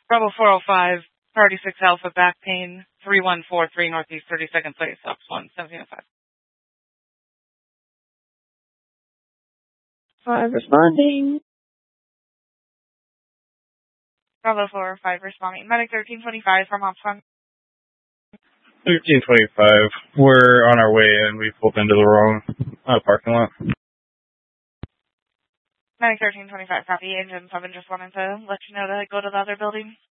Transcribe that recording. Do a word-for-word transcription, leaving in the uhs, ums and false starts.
Bravo four oh five, Party six Alpha, back pain, three one four three Northeast thirty-second Place, Ops one, seventeen oh five. Five responding. Bravo four oh five responding. Medic thirteen twenty-five from Ops one. thirteen twenty-five. We're on our way in. We pulled into the wrong uh, parking lot. Medic thirteen twenty-five, copy. Engine seven just wanted to let you know to go to the other building.